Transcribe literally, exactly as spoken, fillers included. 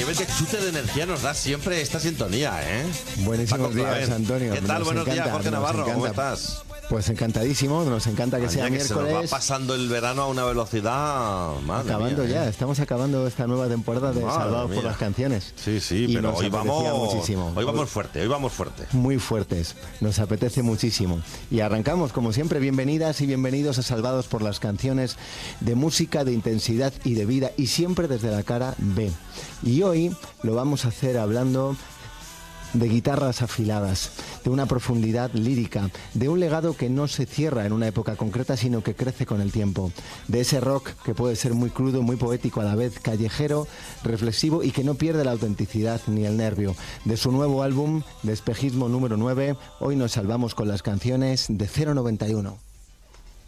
tremendo chute de energía nos da siempre esta sintonía, ¿eh? Buenísimos días, Antonio. ¿Qué tal? Nos Buenos encanta, días, Jorge nos Navarro. encanta. ¿Cómo estás? Pues encantadísimo, nos encanta que Mañana sea que miércoles. se nos va pasando el verano a una velocidad... Madre Acabando mía, ya, ¿eh? estamos acabando esta nueva temporada de Madre Salvados mía. por las Canciones. Sí, sí, Y pero nos hoy apetecía vamos... muchísimo. Hoy vamos fuerte, hoy vamos fuerte. Muy fuertes, nos apetece muchísimo. Y arrancamos, como siempre, bienvenidas y bienvenidos a Salvados por las Canciones, de música, de intensidad y de vida, y siempre desde la cara B. Y hoy lo vamos a hacer hablando de guitarras afiladas, de una profundidad lírica, de un legado que no se cierra en una época concreta, sino que crece con el tiempo, de ese rock que puede ser muy crudo, muy poético, a la vez callejero, reflexivo y que no pierde la autenticidad ni el nervio. De su nuevo álbum, de Espejismo número nueve, hoy nos salvamos con las canciones de cero noventa y uno.